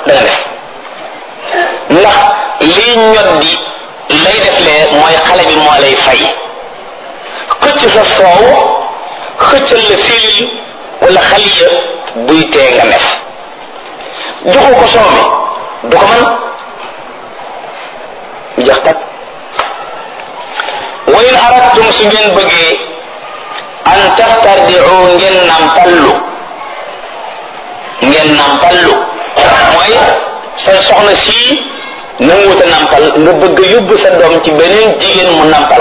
danga def ndax lii ñoddi lay def lee mooy xale bi moo lay fay xëcc sa soow xëccal la silil wala xaliya buy tee nga nef joxu ko soow mi du ko mën mu jax tak wa in aradtum su ngeen bëggee an tastardiu ngeen nampallu mooy sa soxna sii nanguwuta nampal nga bëgg yóbbu sa doom ci beneen jigéen mu nampal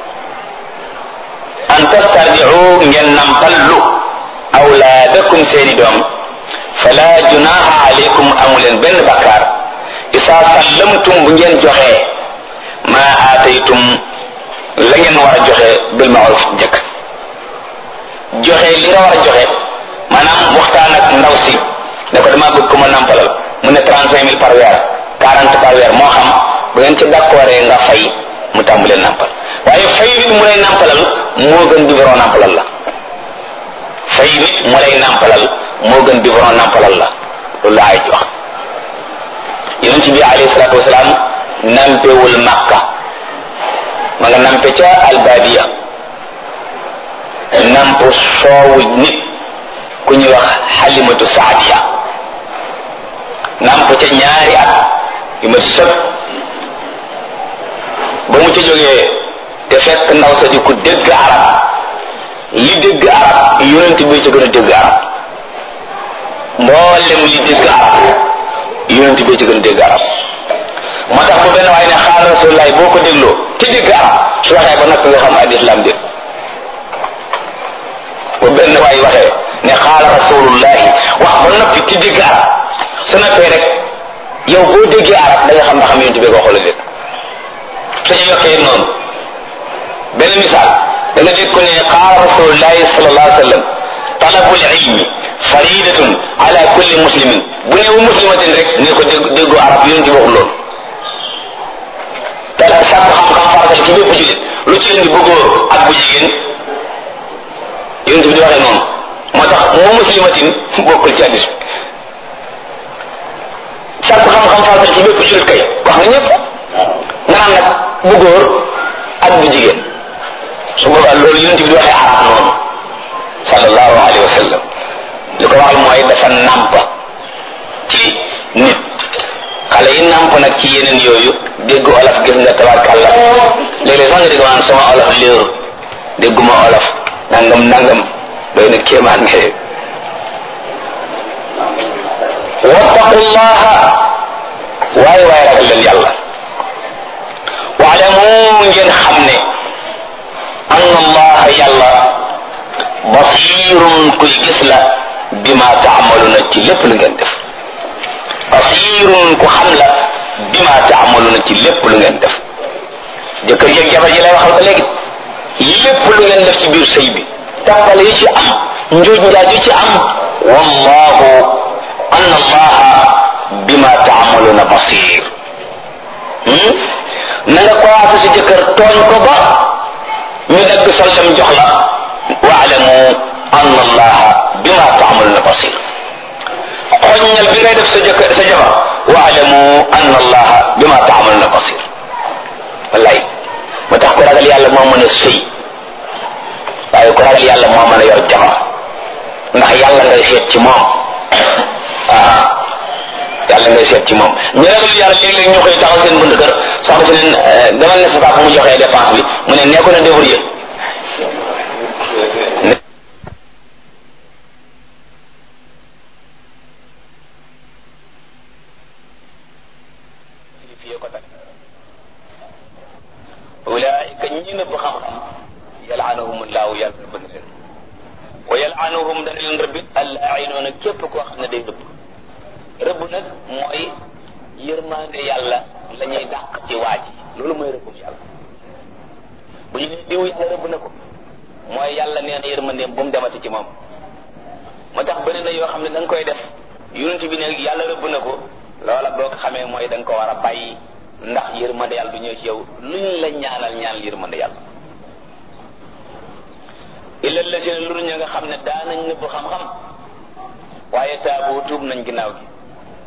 an tastardiu ngeen nampallu awlaadakum seeni doom fala junaha alaykum amuleen benn bakkaar isa sallamtum bu ngeen joxee ma aataytum la ngeen war a joxe bil ma'ruf njëkk joxe li nga war a joxe maanaam waxtaan ak ndaw si ne ko dama bëgg ko ma nampalal mu ne 35 000 par weer 40 par weer moo xam bu ngeen ci d'accord nga fay mu tàmbalee nampal waaye fay nit mu lay nampalal moo gën biberon nampalal la fay nit mu lay nampalal moo gën biberon nampalal la loolu la ay wax yonent bi alayhi salaatu wasalaam nampewul Makka ma nga nampe ca albadiya namp soowu nit ku ñuy wax Halimatu Saadiya namp ca ñaari at yu ma sëb ba mu ca jógee te fekk ndaw sa di ku dégg arab li dégg arab yonent bi ca gën a dégg arab mboolem li dégg arab yonent bi ca gën a dégg arab moo tax bu benn waaye ne xaal Rasulullah boo ko dégloo te dégg arab su waxee ba nag nga xam ad islam dégg bu benn waay waxee ne xaala rasulullahi wax ba noppi ci dégg arab su noppee rek yow boo déggee arab da nga xam ba xam yonent bi ko xool dégg suñu yokkee noonu benn misaal da nga dégg ko ne xaala rasulullahi sallallahu alayhi wa sallam talabul ilmi faridatun ala kulli muslimin bu newu muslimatin rek ne ko déggoo arab yonent bi waxul loolu dala sàkku xam-xam faratal ci bépp jullit lu ci indi bu góor ak bu jigéen yonent bi di waxee noonu moo tax mu muslimatin bokkul ci hadis sàkku xam-xam faratal ci bépp jullit kay wax nga ñëpp nga naan nag bu góor ak bu jigéen su boobaa loolu yonent bi di waxee arab noonu sallallahu alayhi wa sallam li ko waxal mooy dafa nàmp ci nit xale yi nàmp nag ci yeneen yooyu dégg olof gis nga tabarkàlla léeg-léeg sax nga dégg waan sama olof léeru dégguma olof nangam doy na kéemaan nga wattaqullaha waaye ragal leen yàlla waalamu ngeen xam ne anna allaha yàlla basirun kuy gis la bima taamaluna ci lépp lu ngeen def basirun ku xam la bima taamaluna ci lépp lu ngeen def jëkkër yeeg jabar yi lay waxal ba léegi lépp lu ngeen def ci biir sëy bi tàppale yi ci am njuuj njaaj yi ci am wallahu anna allaha bima taamaluna basir na nga commencé si jëkkër tooñ ko ba ñu dagg soldam jox la waalamu anna allaha bima taamaluna basir xoññal bi ngay def sa jëkkër sa jabar waalamu anna allaha bima taamaluna basir wallaay ba tax ko ragal yàlla moo mën a sëy waaye ko ragal yàlla moo mën a yor jabar ndax yàlla ngay seet ci moom yàlla ngay seet ci moom ñu ragal yàlla léeg-léeg ñu koy taxaw seen bunt kër soxna si ne demal ne sa papa mu joxee dépense bi mu ne nee ko na débrouiller ulaika ñi nëbb xam-xam yal'anuhum allahu yàlla rëbb na leen wa yal'anuhum dana leen rëbbi al-a'inuuna képp koo xam ne day rëbb nag mooy yërmande yàlla la ñuy dàq ci waaj loolu mooy rëbbum yàlla bu ñu ne diw yàlla rëbb na ko mooy yàlla nee na yërmandeem bu mu demati ci moom moo tax bëri na yoo xam ne da nga koy def yonent bi ne yàlla rëbb na ko loola boo ko xamee mooy da nga ko war a bàyyi ndax yërmande yàlla du ñëw ci yow luñ la ñaanal yërmande yàlla illa lazina lu ña nga xam ne daanañ nëbb xam-xam waaye taabu tuub nañ ginnaaw gi